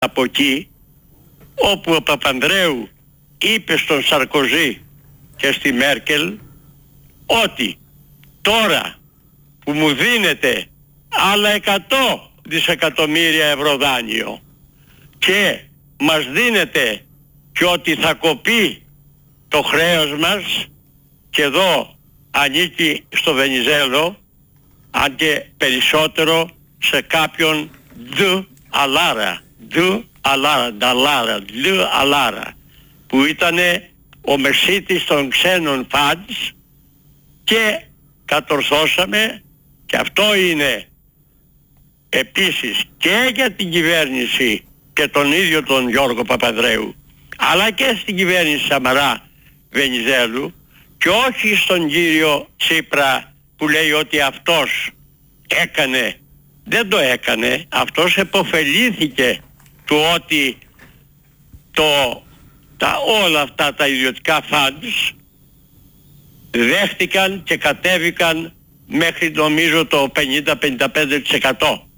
από εκεί όπου ο Παπανδρέου είπε στον Σαρκοζή και στη Μέρκελ ότι τώρα που μου δίνετε άλλα 100 δισεκατομμύρια ευρώ δάνειο και μας δίνετε και ότι θα κοπεί το χρέος μας, και εδώ ανήκει στο Βενιζέλο, αν και περισσότερο σε κάποιον Αλάρα, που ήταν ο μεσίτης των ξένων φαντς, και κατορθώσαμε, και αυτό είναι επίσης και για την κυβέρνηση και τον ίδιο τον Γιώργο Παπανδρέου, αλλά και στην κυβέρνηση Σαμαρά Βενιζέλου, και όχι στον κύριο Τσίπρα που λέει ότι αυτός έκανε. Δεν το έκανε, αυτός επωφελήθηκε του ότι όλα αυτά τα ιδιωτικά φαντς δέχτηκαν και κατέβηκαν μέχρι νομίζω το 50-55%.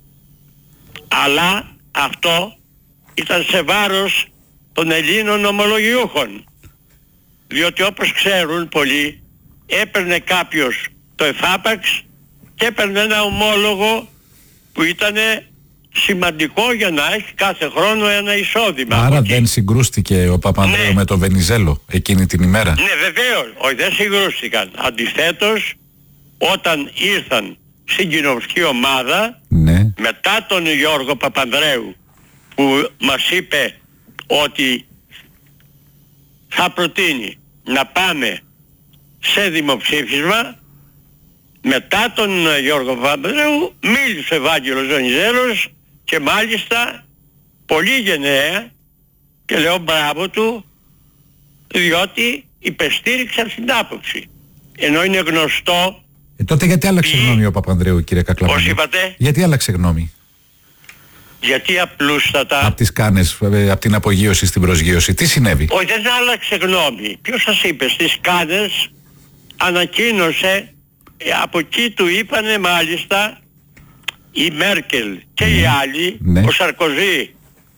Αλλά αυτό ήταν σε βάρος των Ελλήνων ομολογιούχων, διότι όπως ξέρουν πολλοί, έπαιρνε κάποιος το εφάπαξ και έπαιρνε ένα ομόλογο που ήταν σημαντικό για να έχει κάθε χρόνο ένα εισόδημα. Άρα δεν συγκρούστηκε ο Παπανδρέου με το Βενιζέλο εκείνη την ημέρα? Ναι, βεβαίως, όχι, δεν συγκρούστηκαν. Αντιθέτως, όταν ήρθαν στην κοινοβουλευτική ομάδα, μετά τον Γιώργο Παπανδρέου που μας είπε ότι θα προτείνει να πάμε σε δημοψήφισμα, μετά τον Γιώργο Παπανδρέου μίλησε ο Ευάγγελος Βενιζέλος, και μάλιστα πολύ γενναία, και λέω μπράβο του, διότι υπεστήριξε αυτή την άποψη. Ενώ είναι γνωστό... τότε γιατί άλλαξε γνώμη ο Παπανδρέου, κύριε Κακλαμάνη? Πώς είπατε? Γιατί άλλαξε γνώμη? Γιατί απλούστατα... Από τις Κάνες, από την απογείωση στην προσγείωση, τι συνέβη? Όχι, δεν άλλαξε γνώμη. Ποιος σας είπε? Στις Κάνες ανακοίνωσε, από εκεί του είπανε μάλιστα η Μέρκελ και οι άλλοι, ο Σαρκοζή,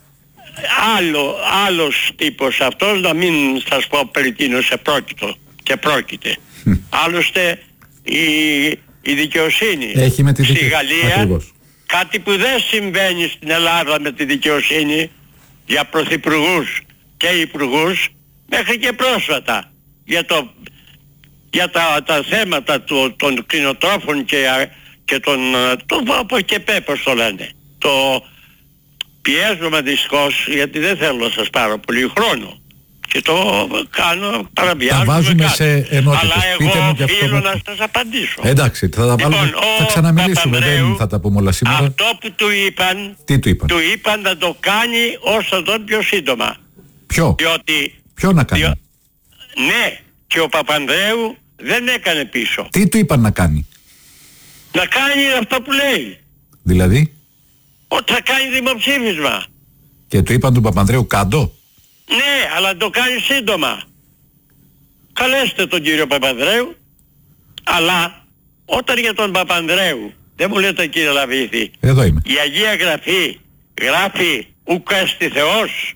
άλλος τύπος αυτός, να μην σας πω περί τίνος πρόκειται. Άλλωστε η δικαιοσύνη στη Γαλλία, ακριβώς, κάτι που δεν συμβαίνει στην Ελλάδα με τη δικαιοσύνη για πρωθυπουργούς και υπουργούς μέχρι και πρόσφατα, για τα θέματα των κτηνοτρόφων και από και πώς το λένε. Πιέζομαι δυστυχώς, γιατί δεν θέλω να σας πάρω πολύ χρόνο και το κάνω, παραβιάζουμε. Τα βάζουμε σε ενότητες. Αλλά εγώ οφείλω να σας απαντήσω. Εντάξει, θα τα βάλουμε, θα ξαναμιλήσουμε, δεν θα τα πούμε όλα σήμερα. Αυτό που του είπαν, τι του είπαν? Του είπαν να το κάνει όσο τον πιο σύντομα. Ποιο? Ποιο να κάνει? Ναι, και ο Παπανδρέου δεν έκανε πίσω. Τι του είπαν να κάνει? Να κάνει αυτό που λέει. Δηλαδή? Ότι θα κάνει δημοψήφισμα. Και του είπαν του Παπανδρέου κάτω? Ναι, αλλά το κάνει σύντομα. Καλέστε τον κύριο Παπανδρέου, αλλά όταν για τον Παπανδρέου, δεν μου λέτε κύριε Λαβίθη, εδώ είμαι, η Αγία Γραφή γράφει ουκ έστι Θεός,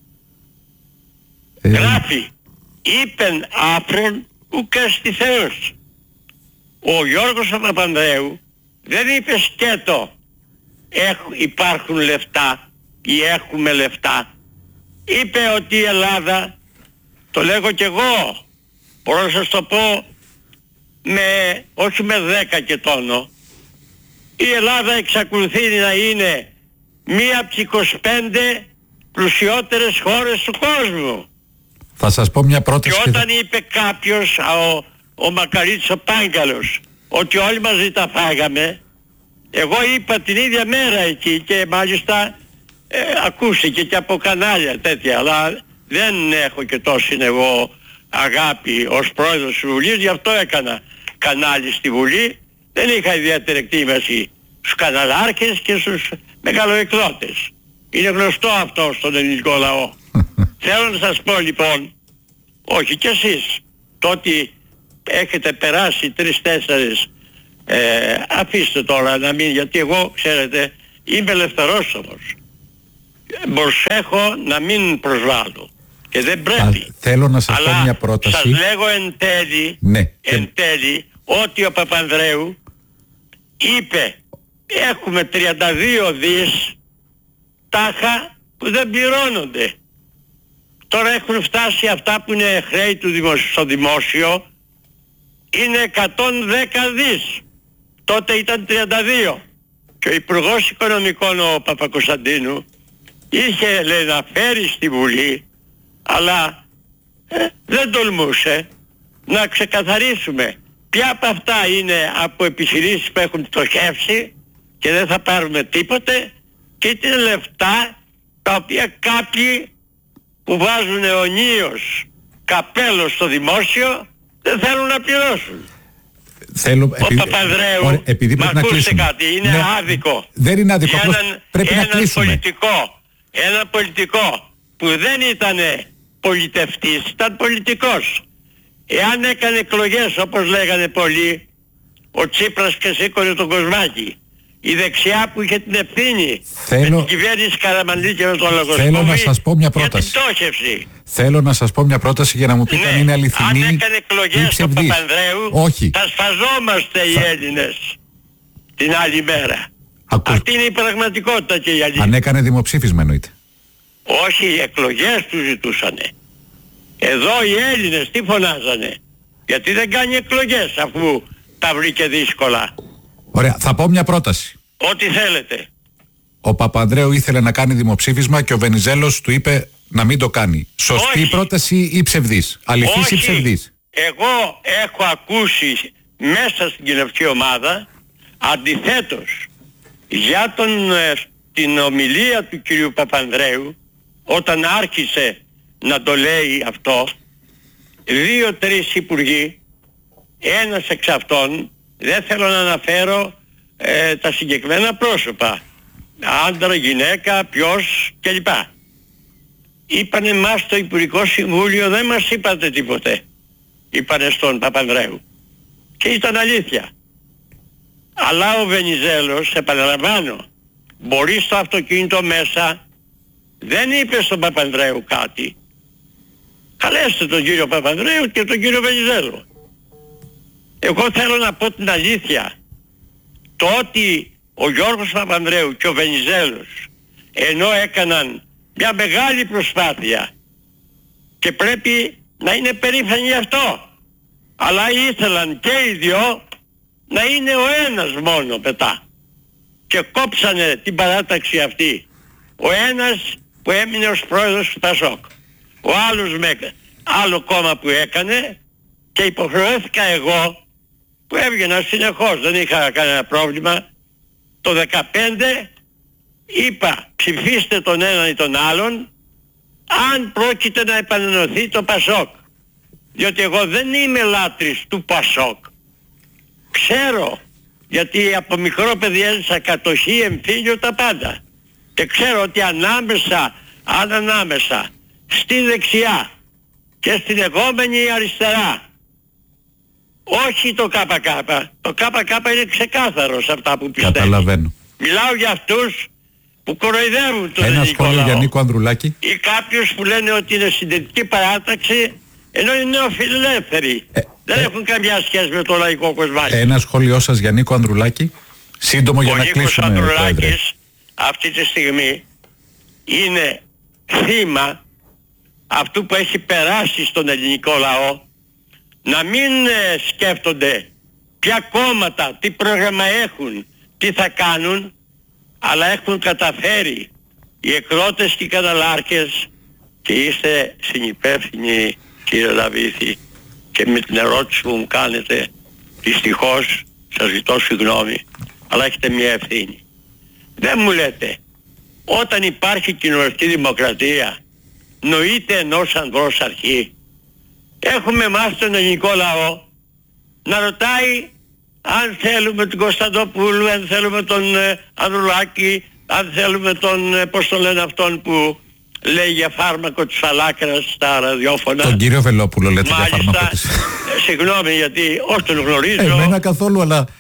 γράφει είπεν άφρον ουκ έστι Θεός. Ο Γιώργος Παπανδρέου δεν είπε σκέτο υπάρχουν λεφτά ή έχουμε λεφτά. Είπε ότι η Ελλάδα, το λέγω κι εγώ, μπορώ να σας το πω όχι με 10 και τόνο, η Ελλάδα εξακολουθεί να είναι μία από τις 25 πλουσιότερες χώρες του κόσμου. Θα σας πω μια πρόταση. Και όταν είπε κάποιος, ο Μακαρίτης ο Πάγκαλος, ότι όλοι μαζί τα φάγαμε, εγώ είπα την ίδια μέρα εκεί, και μάλιστα ακούστηκε και από κανάλια τέτοια, αλλά δεν έχω και τόση εγώ αγάπη ως πρόεδρος της Βουλής, γι' αυτό έκανα κανάλι στη Βουλή. Δεν είχα ιδιαίτερη εκτίμηση στους καναλάρχες και στους μεγαλοεκδότες. Είναι γνωστό αυτό στον ελληνικό λαό. Θέλω να σας πω λοιπόν, όχι κι εσείς, το ότι έχετε περάσει 3-4, αφήστε τώρα να μην, γιατί εγώ ξέρετε είμαι ελευθερόσωμος. προσέχω να μην προσβάλλω. Και δεν πρέπει. Θέλω να σας πω Αλλά μια πρόταση. σας λέγω εν τέλει ότι ο Παπανδρέου είπε έχουμε 32 δις τάχα που δεν πληρώνονται. Τώρα έχουν φτάσει αυτά που είναι χρέη του στο δημόσιο, είναι 110 δις. Τότε ήταν 32. Και ο Υπουργός Οικονομικών ο Παπακοσταντίνου είχε, λέει, να φέρει στη Βουλή, αλλά δεν τολμούσε να ξεκαθαρίσουμε ποια από αυτά είναι από επιχειρήσεις που έχουν πτωχεύσει και δεν θα πάρουμε τίποτε, και είναι λεφτά τα οποία κάποιοι που βάζουν αιωνίως καπέλο στο δημόσιο δεν θέλουν να πληρώσουν. Ο Παπανδρέου, επειδή μα ακούστε κάτι, είναι άδικο. Δεν είναι άδικο, πρέπει να κλείσουμε. Ένα πολιτικό που δεν ήταν πολιτευτής, ήταν πολιτικός. Εάν έκανε εκλογές όπως λέγανε πολλοί, ο Τσίπρας και σήκωνε τον Κοσμάκη, η δεξιά που είχε την ευθύνη με την κυβέρνηση Καραμανλή και με τον Λογοσκόπη, θέλω να σας πω μια πρόταση. Για την πτώχευση. Θέλω να σας πω μια πρόταση για να μου πείτε αν είναι αληθινή. Αν έκανε εκλογές στον Παπανδρέου, όχι, θα σφαζόμαστε οι Έλληνες την άλλη μέρα. Αυτή είναι η πραγματικότητα και η αλήθεια. Αν έκανε δημοψήφισμα εννοείται. Όχι, οι εκλογές του ζητούσανε. Εδώ οι Έλληνες τι φωνάζανε? Γιατί δεν κάνει εκλογές αφού τα βρήκε δύσκολα. Ωραία, θα πω μια πρόταση. Ό,τι θέλετε. Ο Παπανδρέου ήθελε να κάνει δημοψήφισμα και ο Βενιζέλος του είπε να μην το κάνει. Σωστή πρόταση ή ψευδής? Αληθής ή ψευδής? Εγώ έχω ακούσει μέσα στην κοινωνική ομάδα αντιθέτως για την ομιλία του κυρίου Παπανδρέου, όταν άρχισε να το λέει αυτό, 2-3 υπουργοί, ένας εξ αυτών, δεν θέλω να αναφέρω τα συγκεκριμένα πρόσωπα, άντρα, γυναίκα, ποιος κλπ, είπανε μας στο Υπουργικό Συμβούλιο δεν μας είπατε τίποτε, είπανε στον Παπανδρέου, και ήταν αλήθεια. Αλλά ο Βενιζέλος, επαναλαμβάνω, μπορεί στο αυτοκίνητο μέσα, δεν είπε στον Παπανδρέου κάτι. Καλέστε τον κύριο Παπανδρέου και τον κύριο Βενιζέλο. Εγώ θέλω να πω την αλήθεια. Το ότι ο Γιώργος Παπανδρέου και ο Βενιζέλος, ενώ έκαναν μια μεγάλη προσπάθεια και πρέπει να είναι περήφανοι γι' αυτό, αλλά ήθελαν και οι δυο να είναι ο ένας μόνο μετά, και κόψανε την παράταξη αυτή. Ο ένας που έμεινε ως πρόεδρος του Πασόκ, ο άλλος με άλλο κόμμα που έκανε, και υποχρεώθηκα εγώ που έβγαινα συνεχώς, δεν είχα κανένα πρόβλημα, το 2015 είπα ψηφίστε τον έναν ή τον άλλον αν πρόκειται να επανενωθεί το Πασόκ, διότι εγώ δεν είμαι λάτρης του Πασόκ. Ξέρω, γιατί από μικρό παιδί έζησα κατοχή, εμφύλιο, τα πάντα, και ξέρω ότι ανάμεσα στη δεξιά και στην επόμενη αριστερά, όχι το ΚΚ, το ΚΚ είναι ξεκάθαρο σε αυτά που πιστεύει. Καταλαβαίνω. Μιλάω για αυτούς που κοροϊδεύουν τον ελληνικό λαό. Ένα σχόλιο για Νίκο Ανδρουλάκη. Ή κάποιους που λένε ότι είναι συντηρητική παράταξη ενώ είναι νεοφιλελεύθεροι. Δεν έχουν καμιά σχέση με το λαϊκό κοσμάκι. Ένα σχόλιο σας για Νίκο Ανδρουλάκη, σύντομο για να κλείσουμε. Ο Νίκος Ανδρουλάκης αυτή τη στιγμή είναι θύμα αυτού που έχει περάσει στον ελληνικό λαό, να μην σκέφτονται ποια κόμματα, τι πρόγραμμα έχουν, τι θα κάνουν, αλλά έχουν καταφέρει οι εκδότες και οι καναλάρχες, και είστε συνυπεύθυνοι κύριε Λαβίθη, και με την ερώτηση που μου κάνετε δυστυχώς σας ζητώ συγγνώμη, αλλά έχετε μια ευθύνη. Δεν μου λέτε όταν υπάρχει κοινωνική δημοκρατία νοείται ενός ανδρός αρχή? Έχουμε εμάς τον ελληνικό λαό να ρωτάει αν θέλουμε τον Κωνσταντοπούλου, αν θέλουμε τον Ανδρουλάκη, αν θέλουμε τον, πώς το λένε αυτόν που λέει για φάρμακο της φαλάκρας στα ραδιόφωνα. Τον κύριο Βελόπουλο λέτε. Μάλιστα, για φάρμακο της... Συγγνώμη γιατί όχι τον γνωρίζω. Εμένα καθόλου, αλλά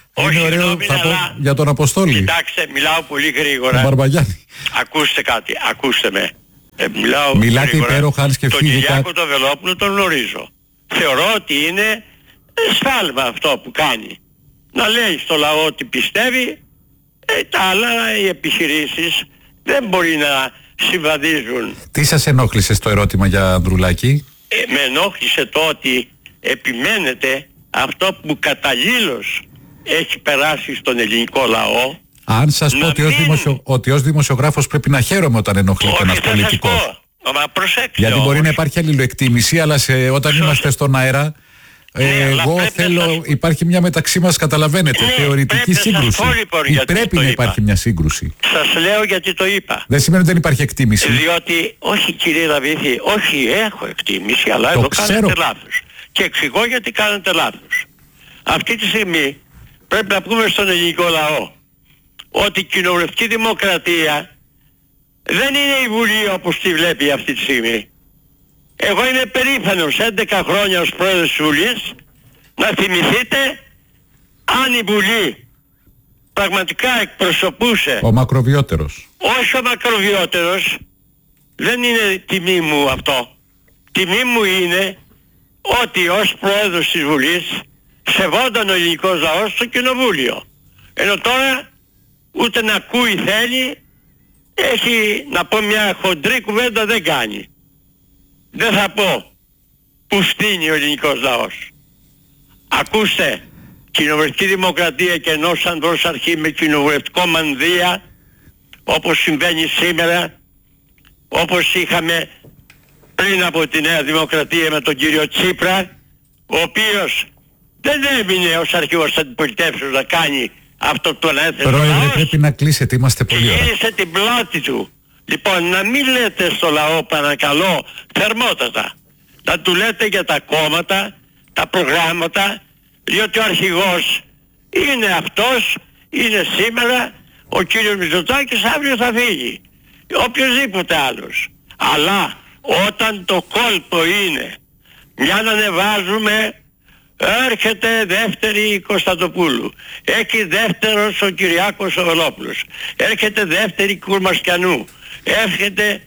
Όχι, είναι ωραίο, συγγνώμη, θα πω αλλά... για τον Αποστόλη. Κοιτάξτε, μιλάω πολύ γρήγορα. Τον Μπαρμπαγιάννη. Ακούστε κάτι, ακούστε με. Μιλάτε γρήγορα. υπέροχα, αν σκεφτείτε. Τον Κυριάκο τον Βελόπουλο τον γνωρίζω. Θεωρώ ότι είναι σφάλμα αυτό που κάνει. Να λέει στο λαό ότι πιστεύει, τα άλλα οι επιχειρήσεις δεν μπορεί να συμβαδίζουν. Τι σας ενόχλησε στο ερώτημα για Ανδρουλάκη? Με ενόχλησε το ότι επιμένετε αυτό που καταλήλως έχει περάσει στον ελληνικό λαό. Αν σας πω ότι ως δημοσιογράφος πρέπει να χαίρομαι όταν ενοχλείται ένας πολιτικός. Μα προσέξτε. Γιατί όμως. μπορεί να υπάρχει αλληλοεκτίμηση, αλλά όταν είμαστε στον αέρα, εγώ θέλω, υπάρχει μια μεταξύ μας, καταλαβαίνετε, θεωρητική σύγκρουση. Πρέπει να υπάρχει μια σύγκρουση. Σας λέω γιατί το είπα. Δεν σημαίνει ότι δεν υπάρχει εκτίμηση. Διότι, όχι κύριε Δαβίδη, όχι έχω εκτίμηση, αλλά εδώ κάνετε λάθος. Και εξηγώ γιατί κάνετε λάθος. Αυτή τη στιγμή πρέπει να πούμε στον ελληνικό λαό ότι η κοινοβουλευτική δημοκρατία δεν είναι η Βουλή όπως τη βλέπει αυτή τη στιγμή. Εγώ είμαι περήφανος 11 χρόνια ως πρόεδρος της Βουλής, να θυμηθείτε αν η Βουλή πραγματικά εκπροσωπούσε... Ο μακροβιότερος. Όχι ο μακροβιότερος, δεν είναι τιμή μου αυτό. Τιμή μου είναι ότι ως πρόεδρος της Βουλής σεβόταν ο ελληνικός λαός στο κοινοβούλιο. Ενώ τώρα ούτε να ακούει θέλει, έχει να πω μια χοντρή κουβέντα δεν κάνει. Δεν θα πω που στείνει ο ελληνικός λαός. Ακούστε, κοινοβουλευτική δημοκρατία και ενός ανδρός αρχή με κοινοβουλευτικό μανδύα, όπως συμβαίνει σήμερα, όπως είχαμε πριν από τη Νέα Δημοκρατία με τον κύριο Τσίπρα, ο οποίος δεν έμεινε ως αρχηγός αντιπολιτεύσεως να κάνει αυτό το ανέθεσε. Πρόεδρε, πρέπει να κλείσετε, είμαστε πολύ ώρα. Γύρισε την πλάτη του. Λοιπόν, να μην λέτε στο λαό, παρακαλώ, θερμότατα. Να του λέτε για τα κόμματα, τα προγράμματα, διότι ο αρχηγός είναι αυτός, είναι σήμερα, ο κύριος Μητσοτάκης αύριο θα φύγει. Οποιοςδήποτε άλλος. Αλλά όταν το κόλπο είναι μια να ανεβάζουμε, έρχεται δεύτερη Κωνσταντοπούλου, έχει δεύτερος ο Κυριάκος ο Βελόπουλος, έρχεται δεύτερη Κουρμασκιανού, έρχεται,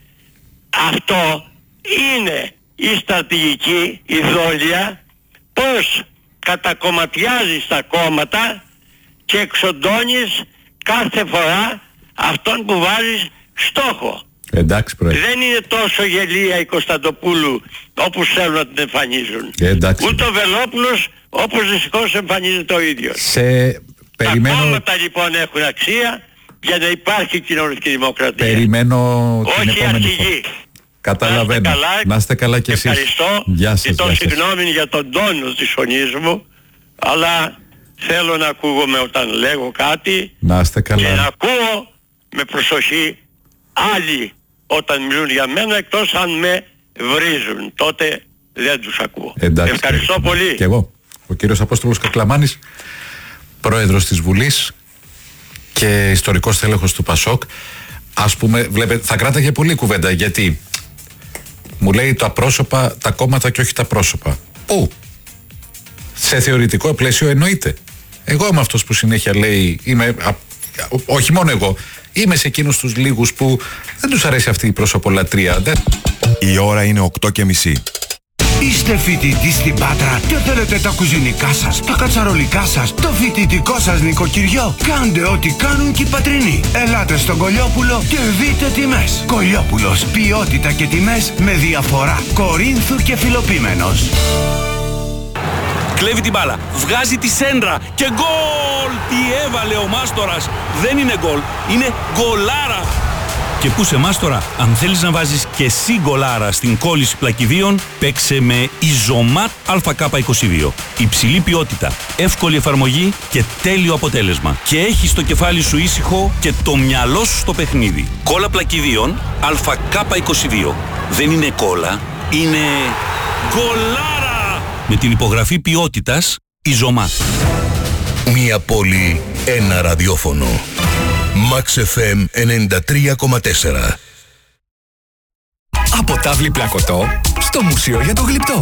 αυτό είναι η στρατηγική, η δόλια, πως κατακομματιάζεις τα κόμματα και εξοντώνεις κάθε φορά αυτόν που βάζεις στόχο. Εντάξει, πρόεδρε. Δεν είναι τόσο γελία η Κωνσταντοπούλου όπως θέλουν να την εμφανίζουν. Ούτε ο Βελόπουλος όπως δυστυχώς εμφανίζεται ο ίδιος. Περιμένω... Τα κόμματα λοιπόν έχουν αξία για να υπάρχει κοινωνική δημοκρατία. Περιμένω την όχι επόμενη αρχηγοί. Καταλαβαίνω. Να είστε καλά κι εσείς. Ευχαριστώ. Ζητώ συγγνώμη για τον τόνο της φωνής μου, αλλά θέλω να ακούγομαι όταν λέγω κάτι. Να είστε καλά. Και να ακούω με προσοχή άλλοι όταν μιλούν για μένα, εκτός αν με βρίζουν. Τότε δεν τους ακούω. Εντάξει, ευχαριστώ πολύ. Και εγώ. Ο κύριος Απόστολος Κακλαμάνης, πρόεδρος της Βουλής και ιστορικός τέλεχος του ΠΑΣΟΚ. Ας πούμε, βλέπετε, θα κράταγε πολύ κουβέντα, γιατί μου λέει τα πρόσωπα, τα κόμματα και όχι τα πρόσωπα. Πού? Σε θεωρητικό πλαίσιο εννοείται. Εγώ είμαι αυτός που συνέχεια λέει, όχι μόνο εγώ, είμαι σε εκείνους τους λίγους που δεν τους αρέσει αυτή η προσωπολατρία. Η ώρα είναι 8:30. Είστε φοιτητής στην Πάτρα και θέλετε τα κουζινικά σας, τα κατσαρολικά σας, το φοιτητικό σας νοικοκυριό? Κάντε ό,τι κάνουν και οι πατρινοί. Ελάτε στον Κολιόπουλο και δείτε τιμές. Κολιόπουλος, ποιότητα και τιμές με διαφορά. Κορίνθου και Φιλοπίμενος. Κλέβει την μπάλα, βγάζει τη σέντρα και γκολ! Τι έβαλε ο Μάστορας! Δεν είναι γκολ, είναι γκολάρα! Και πού σε Μάστορα, αν θέλεις να βάζεις και εσύ γκολάρα στην κόλληση πλακιδίων, παίξε με Ιζωμάτ ΑΚ22. Υψηλή ποιότητα, εύκολη εφαρμογή και τέλειο αποτέλεσμα. Και έχεις το κεφάλι σου ήσυχο και το μυαλό σου στο παιχνίδι. Κόλλα πλακιδίων ΑΚ22. Δεν είναι κόλλα, είναι γκολάρα! Με την υπογραφή ποιότητας Ιζωμάτ. Μία πόλη, ένα ραδιόφωνο. Max FM 93,4. Από τάβλη πλακωτό στο Μουσείο για το Γλυπτό.